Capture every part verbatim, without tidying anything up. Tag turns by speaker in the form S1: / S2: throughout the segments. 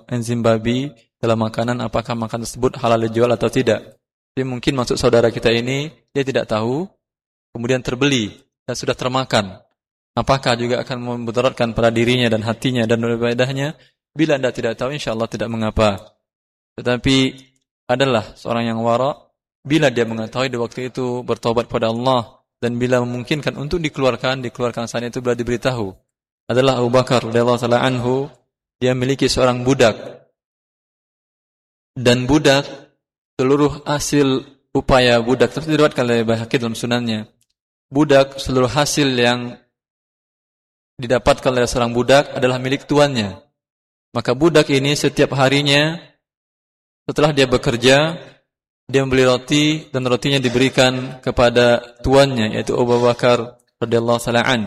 S1: enzim babi dalam makanan, apakah makanan tersebut halal dijual atau tidak. Jadi mungkin maksud saudara kita ini, dia tidak tahu, kemudian terbeli dan sudah termakan. Apakah juga akan memudaratkan pada dirinya dan hatinya dan ibadahnya? Bila anda tidak tahu, insya Allah tidak mengapa. Tetapi adalah seorang yang wara, bila dia mengetahui di waktu itu bertobat pada Allah, dan bila memungkinkan untuk dikeluarkan, dikeluarkan saat itu bila diberitahu. Adalah Abu Bakar radhiyallahu taala anhu, dia memiliki seorang budak. Dan budak, seluruh hasil upaya budak, seperti diriwayatkan oleh Baihaqi dalam sunannya, budak, seluruh hasil yang didapatkan oleh seorang budak adalah milik tuannya. Maka budak ini setiap harinya, setelah dia bekerja, dia membeli roti dan rotinya diberikan kepada tuannya, yaitu Abu Bakar radhiyallahu taala an.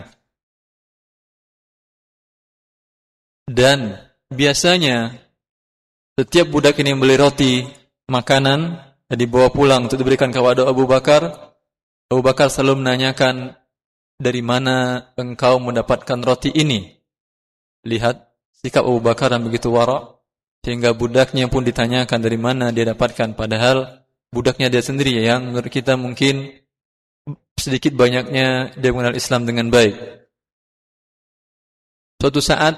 S1: Dan biasanya setiap budak ini membeli roti, makanan, dan dibawa pulang untuk diberikan kepada Abu Bakar. Abu Bakar selalu menanyakan, dari mana engkau mendapatkan roti ini? Lihat sikap Abu Bakar yang begitu wara, sehingga budaknya pun ditanyakan dari mana dia dapatkan, padahal budaknya dia sendiri yang menurut kita mungkin sedikit banyaknya dia mengenal Islam dengan baik. Suatu saat,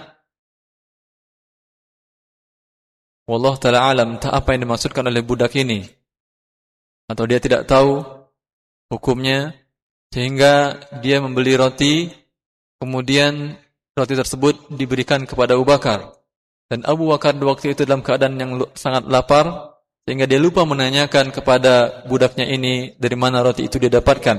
S1: wallahu ta'ala alam, tak apa yang dimaksudkan oleh budak ini, atau dia tidak tahu hukumnya, sehingga dia membeli roti, kemudian roti tersebut diberikan kepada Abu Bakar. Dan Abu Bakar di waktu itu dalam keadaan yang sangat lapar, sehingga dia lupa menanyakan kepada budaknya ini dari mana roti itu dia dapatkan.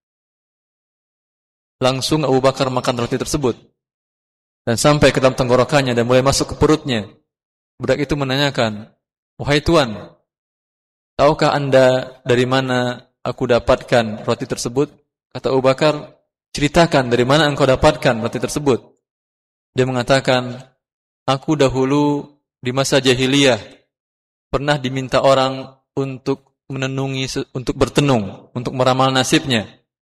S1: Langsung Abu Bakar makan roti tersebut, dan sampai ke dalam tenggorokannya dan mulai masuk ke perutnya. Budak itu menanyakan, wahai tuan, tahukah anda dari mana aku dapatkan roti tersebut? Kata Abu Bakar, ceritakan dari mana engkau dapatkan roti tersebut. Dia mengatakan, aku dahulu di masa jahiliyah pernah diminta orang untuk menenungi, untuk bertenung, untuk meramal nasibnya.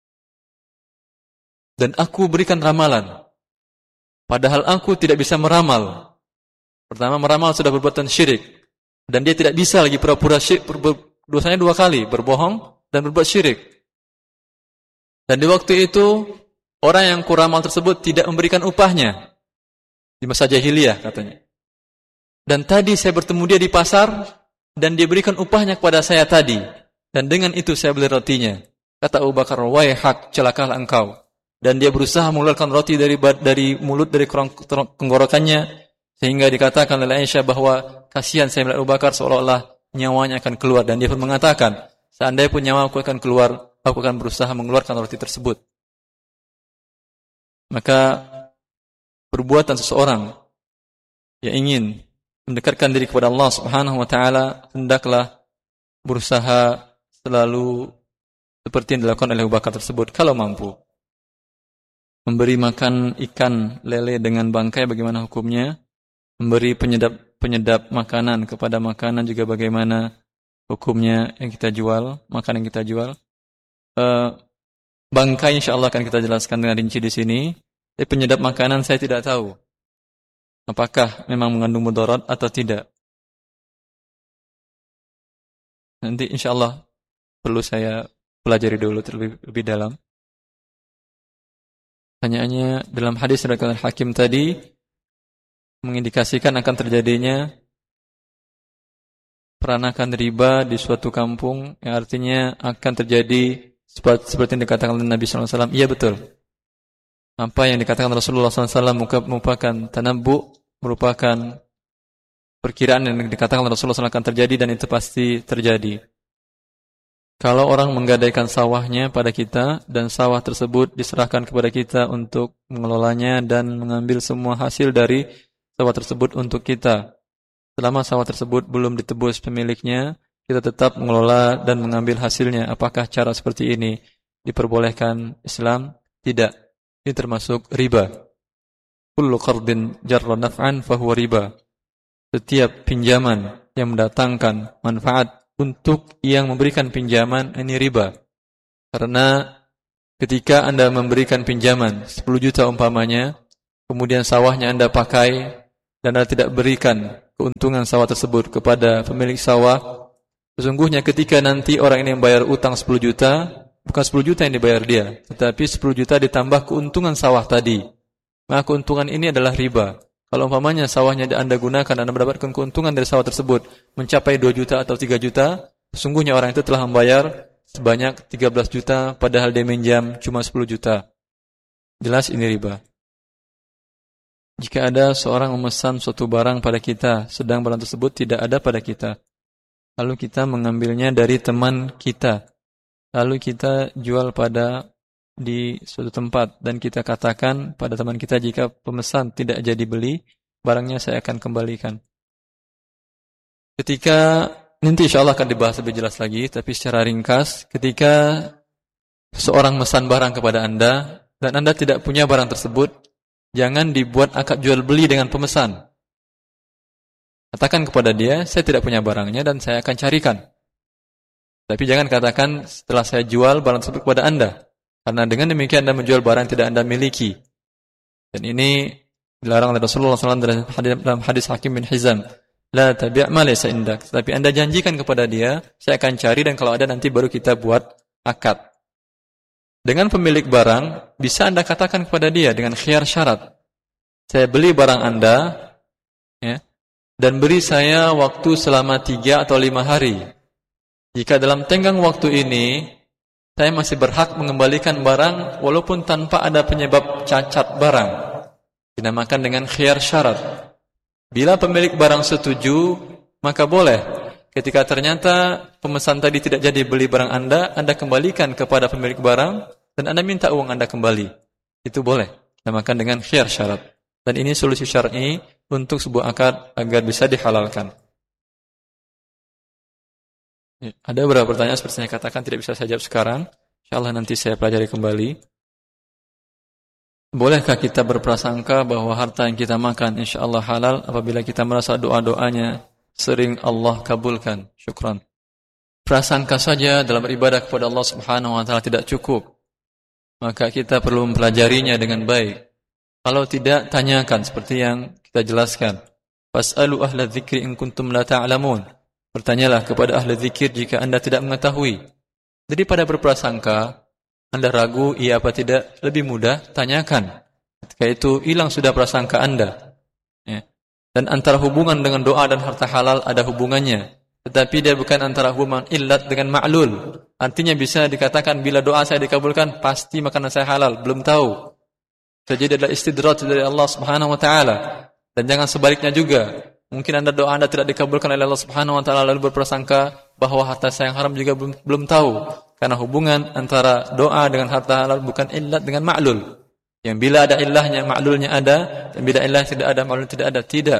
S1: Dan aku berikan ramalan, padahal aku tidak bisa meramal. Pertama, meramal sudah perbuatan syirik, dan dia tidak bisa lagi pura-pura syirik, dosanya dua kali, berbohong dan berbuat syirik. Dan di waktu itu, orang yang kuramal tersebut tidak memberikan upahnya. Di masa jahiliyah katanya. Dan tadi saya bertemu dia di pasar, dan dia berikan upahnya kepada saya tadi. Dan dengan itu saya beli rotinya. Kata Abu Bakar, wahai hak, celakalah engkau. Dan dia berusaha mengeluarkan roti dari dari mulut, dari tenggorokannya, sehingga dikatakan oleh Aisyah bahwa kasihan saya melihat Abu Bakar seolah-olah nyawanya akan keluar. Dan dia pun mengatakan, seandainya pun nyawaku akan keluar, aku akan berusaha mengeluarkan roti tersebut. Maka perbuatan seseorang yang ingin mendekatkan diri kepada Allah Subhanahu wa taala hendaklah berusaha selalu seperti yang dilakukan oleh Abu Bakar tersebut kalau mampu. Memberi makan ikan lele dengan bangkai bagaimana hukumnya? Memberi penyedap penyedap makanan kepada makanan juga bagaimana hukumnya yang kita jual, makanan yang kita jual? Uh, bangkai insyaallah akan kita jelaskan dengan rinci di sini. Tapi penyedap makanan saya tidak tahu apakah memang mengandung mudarat atau tidak. Nanti insyaallah perlu saya pelajari dulu terlebih lebih dalam. Pertanyaannya, dalam hadis riwayat Hakim tadi mengindikasikan akan terjadinya peranakan riba di suatu kampung, yang artinya akan terjadi seperti yang dikatakan oleh Nabi sallallahu alaihi wasallam. Iya betul. Apa yang dikatakan Rasulullah sallallahu alaihi wasallam merupakan tanabbu, merupakan perkiraan yang dikatakan oleh Rasulullah sallallahu alaihi wasallam akan terjadi, dan itu pasti terjadi. Kalau orang menggadaikan sawahnya pada kita dan sawah tersebut diserahkan kepada kita untuk mengelolanya dan mengambil semua hasil dari sawah tersebut untuk kita. Selama sawah tersebut belum ditebus pemiliknya, kita tetap mengelola dan mengambil hasilnya. Apakah cara seperti ini diperbolehkan Islam? Tidak. Ini termasuk riba. Kullu qardin jarra naf'an fahuwa riba. Setiap pinjaman yang mendatangkan manfaat untuk yang memberikan pinjaman, ini riba. Karena ketika Anda memberikan pinjaman sepuluh juta umpamanya, kemudian sawahnya Anda pakai dan Anda tidak berikan keuntungan sawah tersebut kepada pemilik sawah, sesungguhnya ketika nanti orang ini membayar utang sepuluh juta, bukan sepuluh juta yang dibayar dia, tetapi sepuluh juta ditambah keuntungan sawah tadi. Maka keuntungan ini adalah riba. Kalau umpamanya sawahnya Anda gunakan, Anda mendapatkan keuntungan dari sawah tersebut mencapai dua juta atau tiga juta, sesungguhnya orang itu telah membayar sebanyak tiga belas juta padahal dia minjam cuma sepuluh juta. Jelas ini riba. Jika ada seorang memesan suatu barang pada kita, sedang barang tersebut tidak ada pada kita, lalu kita mengambilnya dari teman kita, lalu kita jual pada di suatu tempat dan kita katakan pada teman kita, jika pemesan tidak jadi beli, barangnya saya akan kembalikan. Ketika nanti insya Allah akan dibahas lebih jelas lagi, tapi secara ringkas, ketika seorang memesan barang kepada Anda dan Anda tidak punya barang tersebut, jangan dibuat akad jual beli dengan pemesan. Katakan kepada dia, saya tidak punya barangnya dan saya akan carikan. Tapi jangan katakan setelah saya jual barang tersebut kepada Anda. Karena dengan demikian Anda menjual barang yang tidak Anda miliki. Dan ini dilarang oleh Rasulullah shallallahu alaihi wasallam dalam hadis Hakim bin Hizam. La tabi' ma laysa indak. Tapi Anda janjikan kepada dia, saya akan cari dan kalau ada nanti baru kita buat akad. Dengan pemilik barang, bisa Anda katakan kepada dia dengan khiyar syarat. Saya beli barang Anda, ya, dan beri saya waktu selama tiga atau lima hari. Jika dalam tenggang waktu ini saya masih berhak mengembalikan barang walaupun tanpa ada penyebab cacat barang, dinamakan dengan khiyar syarat. Bila pemilik barang setuju, maka boleh. Ketika ternyata pemesan tadi tidak jadi beli barang Anda, Anda kembalikan kepada pemilik barang dan Anda minta uang Anda kembali. Itu boleh, dinamakan dengan khiyar syarat. Dan ini solusi syar'i untuk sebuah akad agar bisa dihalalkan. Ada beberapa pertanyaan seperti saya katakan tidak bisa saya jawab sekarang. InsyaAllah nanti saya pelajari kembali. Bolehkah kita berprasangka bahwa harta yang kita makan insyaAllah halal apabila kita merasa doa-doanya sering Allah kabulkan? Syukran. Prasangka saja dalam beribadah kepada Allah Subhanahu wa taala tidak cukup. Maka kita perlu mempelajarinya dengan baik. Kalau tidak, tanyakan seperti yang kita jelaskan. Fas'alu ahla dzikri in kuntum la ta'lamun. Bertanyalah kepada ahli zikir jika Anda tidak mengetahui. Daripada berprasangka, Anda ragu iya apa tidak, lebih mudah tanyakan. Ketika itu hilang sudah prasangka Anda. Ya. Dan antara hubungan dengan doa dan harta halal ada hubungannya. Tetapi dia bukan antara hubungan illat dengan ma'lul. Artinya bisa dikatakan bila doa saya dikabulkan, pasti makanan saya halal. Belum tahu. Jadi adalah istidraj dari Allah Subhanahu wa taala. Dan jangan sebaliknya juga. Mungkin Anda doa Anda tidak dikabulkan oleh Allah Subhanahu wa taala lalu berprasangka bahwa harta saya yang haram juga belum, belum tahu. Karena hubungan antara doa dengan harta halal bukan illat dengan ma'lul. Yang bila ada illahnya, ma'lulnya ada, dan bila illah tidak ada, ma'lul tidak ada, tidak.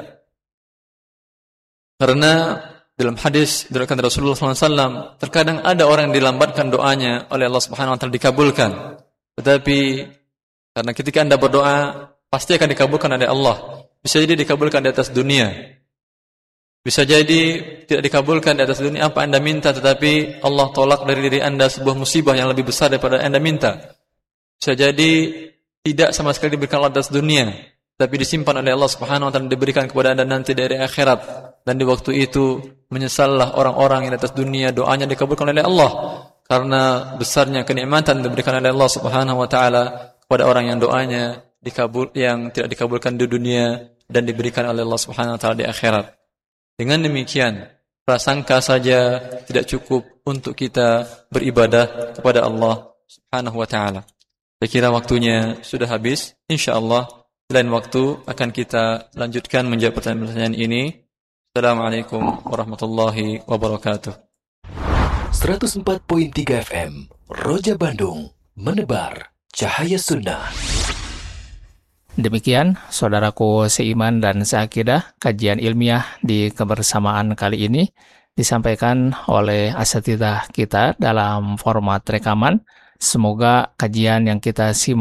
S1: Karena dalam hadis diriwayatkan Rasulullah sallallahu alaihi wasallam, terkadang ada orang yang dilambatkan doanya oleh Allah Subhanahu wa taala dikabulkan. Tetapi karena ketika Anda berdoa pasti akan dikabulkan oleh Allah. Bisa jadi dikabulkan di atas dunia. Bisa jadi tidak dikabulkan di atas dunia apa Anda minta, tetapi Allah tolak dari diri Anda sebuah musibah yang lebih besar daripada Anda minta. Bisa jadi tidak sama sekali diberikan Allah di atas dunia, tapi disimpan oleh Allah Subhanahu wa taala diberikan kepada Anda nanti dari akhirat. Dan di waktu itu menyesallah orang-orang yang di atas dunia doanya dikabulkan oleh Allah karena besarnya kenikmatan yang diberikan oleh Allah Subhanahu wa taala kepada orang yang doanya dikabul yang tidak dikabulkan di dunia dan diberikan oleh Allah Subhanahu wa taala di akhirat. Dengan demikian, prasangka saja tidak cukup untuk kita beribadah kepada Allah Subhanahu wa taala. Saya kira waktunya sudah habis. Insyaallah lain waktu akan kita lanjutkan menjawab pertanyaan-pertanyaan ini. Assalamualaikum warahmatullahi wabarakatuh.
S2: seratus empat koma tiga F M Roja Bandung, menebar cahaya sunnah.
S3: Demikian saudaraku seiman dan seakidah, kajian ilmiah di kebersamaan kali ini disampaikan oleh asatidzah kita dalam format rekaman. Semoga kajian yang kita simak